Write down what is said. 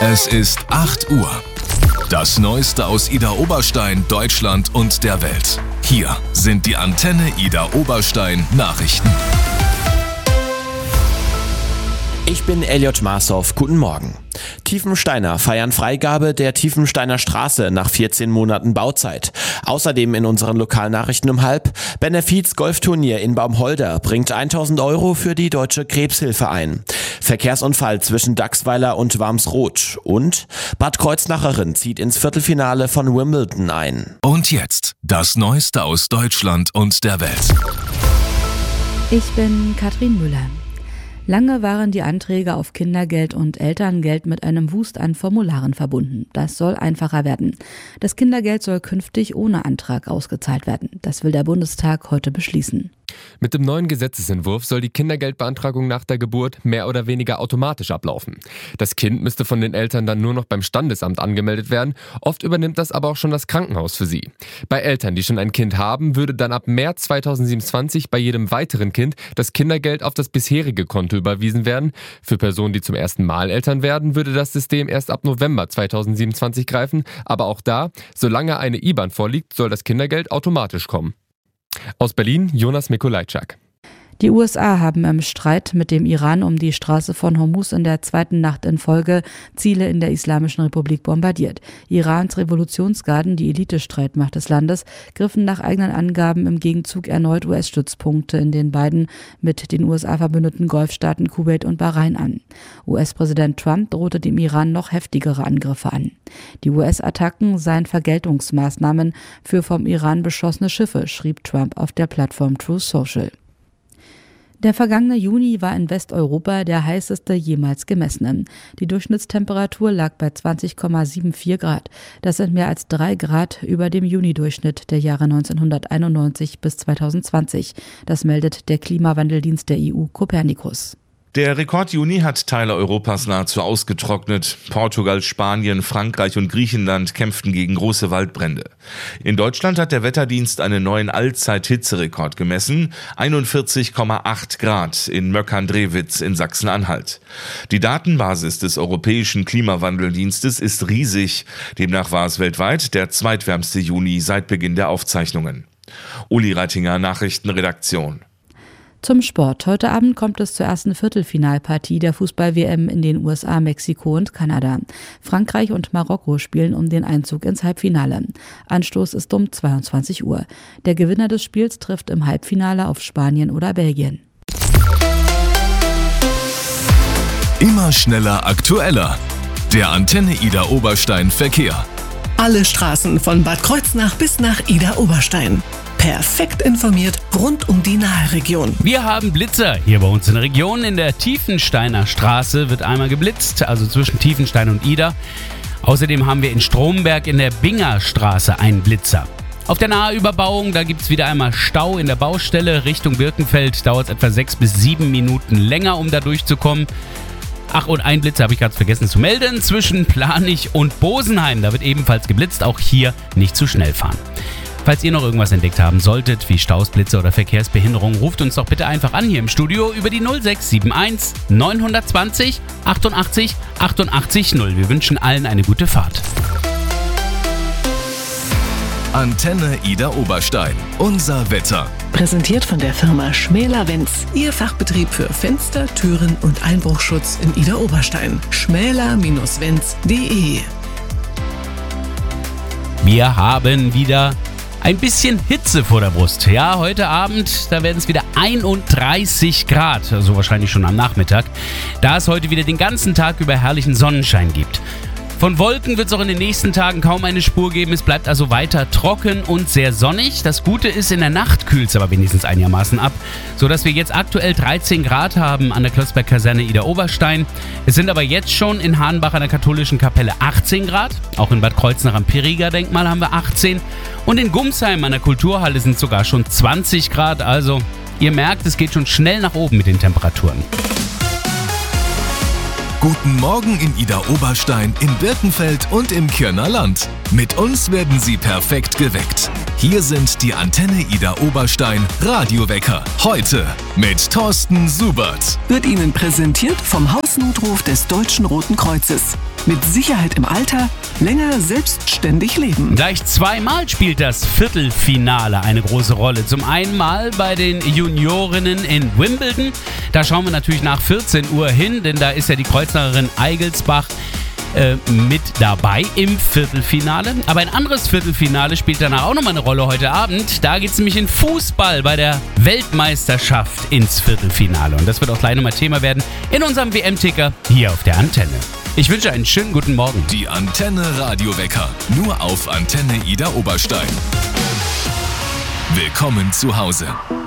Es ist 8 Uhr. Das Neueste aus Ida Oberstein, Deutschland und der Welt. Hier sind die Antenne Ida Oberstein Nachrichten. Ich bin Elliot Marshoff, guten Morgen. Tiefensteiner feiern Freigabe der Tiefensteiner Straße nach 14 Monaten Bauzeit. Außerdem in unseren Lokalnachrichten um 12:30 Benefiz-Golfturnier in Baumholder bringt 1.000 € für die Deutsche Krebshilfe ein. Verkehrsunfall zwischen Dachsweiler und Warmsroth. Und Bad Kreuznacherin zieht ins Viertelfinale von Wimbledon ein. Und jetzt das Neueste aus Deutschland und der Welt. Ich bin Katrin Müller. Lange waren die Anträge auf Kindergeld und Elterngeld mit einem Wust an Formularen verbunden. Das soll einfacher werden. Das Kindergeld soll künftig ohne Antrag ausgezahlt werden. Das will der Bundestag heute beschließen. Mit dem neuen Gesetzesentwurf soll die Kindergeldbeantragung nach der Geburt mehr oder weniger automatisch ablaufen. Das Kind müsste von den Eltern dann nur noch beim Standesamt angemeldet werden. Oft übernimmt das aber auch schon das Krankenhaus für sie. Bei Eltern, die schon ein Kind haben, würde dann ab März 2027 bei jedem weiteren Kind das Kindergeld auf das bisherige Konto überwiesen werden. Für Personen, die zum ersten Mal Eltern werden, würde das System erst ab November 2027 greifen. Aber auch da, solange eine IBAN vorliegt, soll das Kindergeld automatisch kommen. Aus Berlin, Jonas Mikolajczak. Die USA haben im Streit mit dem Iran um die Straße von Hormuz in der zweiten Nacht in Folge Ziele in der Islamischen Republik bombardiert. Irans Revolutionsgarden, die Elitestreitmacht des Landes, griffen nach eigenen Angaben im Gegenzug erneut US-Stützpunkte in den beiden mit den USA verbündeten Golfstaaten Kuwait und Bahrain an. US-Präsident Trump drohte dem Iran noch heftigere Angriffe an. Die US-Attacken seien Vergeltungsmaßnahmen für vom Iran beschossene Schiffe, schrieb Trump auf der Plattform Truth Social. Der vergangene Juni war in Westeuropa der heißeste jemals gemessene. Die Durchschnittstemperatur lag bei 20,74 Grad. Das sind mehr als 3 Grad über dem Junidurchschnitt der Jahre 1991 bis 2020. Das meldet der Klimawandeldienst der EU Copernicus. Der Rekord-Juni hat Teile Europas nahezu ausgetrocknet. Portugal, Spanien, Frankreich und Griechenland kämpften gegen große Waldbrände. In Deutschland hat der Wetterdienst einen neuen Allzeit-Hitzerekord gemessen. 41,8 Grad in Möckern-Drewitz in Sachsen-Anhalt. Die Datenbasis des Europäischen Klimawandeldienstes ist riesig. Demnach war es weltweit der zweitwärmste Juni seit Beginn der Aufzeichnungen. Uli Reitinger, Nachrichtenredaktion. Zum Sport. Heute Abend kommt es zur ersten Viertelfinalpartie der Fußball-WM in den USA, Mexiko und Kanada. Frankreich und Marokko spielen um den Einzug ins Halbfinale. Anstoß ist um 22 Uhr. Der Gewinner des Spiels trifft im Halbfinale auf Spanien oder Belgien. Immer schneller, aktueller. Der Antenne Ida Oberstein Verkehr. Alle Straßen von Bad Kreuznach bis nach Ida Oberstein. Perfekt informiert rund um die Naheregion. Wir haben Blitzer hier bei uns in der Region. In der Tiefensteiner Straße wird einmal geblitzt, also zwischen Tiefenstein und Ida. Außerdem haben wir in Stromberg in der Bingerstraße einen Blitzer. Auf der Naheüberbauung, da gibt es wieder einmal Stau in der Baustelle. Richtung Birkenfeld dauert es etwa 6 bis 7 Minuten länger, um da durchzukommen. Ach, und ein Blitzer habe ich gerade vergessen zu melden. Zwischen Planich und Bosenheim, da wird ebenfalls geblitzt. Auch hier nicht zu schnell fahren. Falls ihr noch irgendwas entdeckt haben solltet, wie Staus, Blitze oder Verkehrsbehinderung, ruft uns doch bitte einfach an hier im Studio über die 0671 920 88 88 0. Wir wünschen allen eine gute Fahrt. Antenne Ida Oberstein. Unser Wetter. Präsentiert von der Firma Schmäler-Wenz. Ihr Fachbetrieb für Fenster, Türen und Einbruchschutz in Ida Oberstein. schmäler-wenz.de. Wir haben wieder ein bisschen Hitze vor der Brust. Ja, heute Abend, da werden es wieder 31 Grad, also wahrscheinlich schon am Nachmittag, da es heute wieder den ganzen Tag über herrlichen Sonnenschein gibt. Von Wolken wird es auch in den nächsten Tagen kaum eine Spur geben. Es bleibt also weiter trocken und sehr sonnig. Das Gute ist, in der Nacht kühlt es aber wenigstens einigermaßen ab, sodass wir jetzt aktuell 13 Grad haben an der Klotzberg-Kaserne Ida Oberstein. Es sind aber jetzt schon in Hahnbach an der katholischen Kapelle 18 Grad. Auch in Bad Kreuznach am Piriger-Denkmal haben wir 18. Und in Gumsheim an der Kulturhalle sind sogar schon 20 Grad. Also, ihr merkt, es geht schon schnell nach oben mit den Temperaturen. Guten Morgen in Idar-Oberstein, in Birkenfeld und im Kirner Land. Mit uns werden Sie perfekt geweckt. Hier sind die Antenne Idar-Oberstein Radiowecker. Heute mit Thorsten Subert. Wird Ihnen präsentiert vom Hausnotruf des Deutschen Roten Kreuzes. Mit Sicherheit im Alter, länger selbstständig leben. Gleich zweimal spielt das Viertelfinale eine große Rolle. Zum einen mal bei den Juniorinnen in Wimbledon. Da schauen wir natürlich nach 14 Uhr hin, denn da ist ja die Kreuznacherin Eigelsbach mit dabei im Viertelfinale. Aber ein anderes Viertelfinale spielt danach auch nochmal eine Rolle heute Abend. Da geht es nämlich in Fußball bei der Weltmeisterschaft ins Viertelfinale. Und das wird auch gleich nochmal Thema werden in unserem WM-Ticker hier auf der Antenne. Ich wünsche einen schönen guten Morgen. Die Antenne Radiowecker. Nur auf Antenne Idar-Oberstein. Willkommen zu Hause.